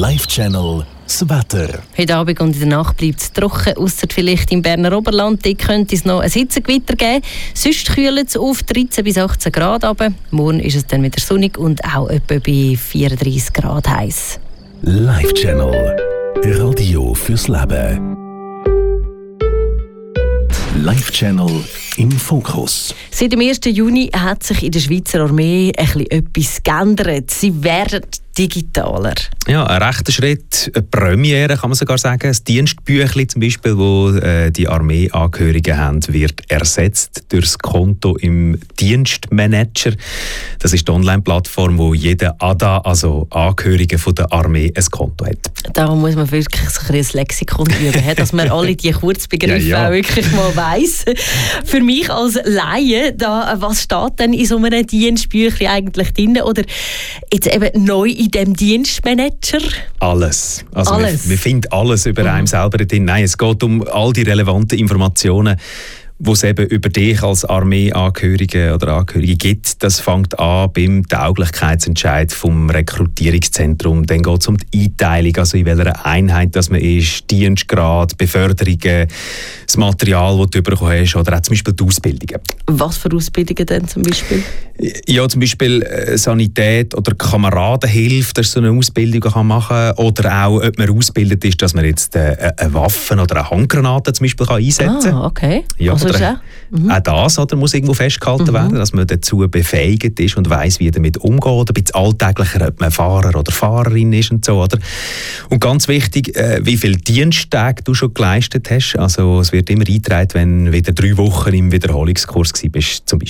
Live-Channel das Wetter. Heute Abend und in der Nacht bleibt es trocken, ausser vielleicht im Berner Oberland. Dort könnte es noch ein Hitzegewitter geben. Sonst kühlt es auf 13 bis 18 Grad runter. Morgen ist es dann wieder sonnig und auch etwa bei 34 Grad heiß. Live-Channel. Radio fürs Leben. Live-Channel im Fokus. Seit dem 1. Juni hat sich in der Schweizer Armee etwas geändert. Sie werden digitaler. Ja, ein rechter Schritt, eine Premiere kann man sogar sagen. Das Dienstbüchlein zum Beispiel, das die Armeeangehörigen haben, wird ersetzt durch das Konto im Dienstmanager. Das ist die Online-Plattform, wo jeder ADA, also Angehörige von der Armee, ein Konto hat. Da muss man wirklich so ein Lexikon üben, dass man alle die Kurzbegriffe auch wirklich mal weiss. Für mich als Laie, was steht denn in so einem Dienstbüchlein eigentlich drin? Oder jetzt eben neu in dem Dienstmanager? Alles. Also alles. Wir finden alles über einem selber drin. Nein, es geht um all die relevanten Informationen, die es eben über dich als Armeeangehörige oder Angehörige gibt. Das fängt an beim Tauglichkeitsentscheid vom Rekrutierungszentrum. Dann geht es um die Einteilung, also in welcher Einheit das man ist, Dienstgrad, Beförderungen, das Material, das du bekommen hast, oder auch zum Beispiel die Ausbildungen. Was für Ausbildungen denn zum Beispiel? Ja, zum Beispiel Sanität oder Kameradenhilfe, dass so eine Ausbildung machen kann. Oder auch, ob man ausgebildet ist, dass man jetzt eine Waffe oder eine Handgranate zum Beispiel einsetzen kann. Ah, okay. Ja, also auch das muss irgendwo festgehalten werden, dass man dazu befähigt ist und weiss, wie damit umgeht. Oder ein bisschen alltäglicher, ob man Fahrer oder Fahrerin ist und so. Oder? Und ganz wichtig, wie viele Diensttage du schon geleistet hast. Also es wird immer eingetragen, wenn du wieder 3 Wochen im Wiederholungskurs warst, zum Beispiel.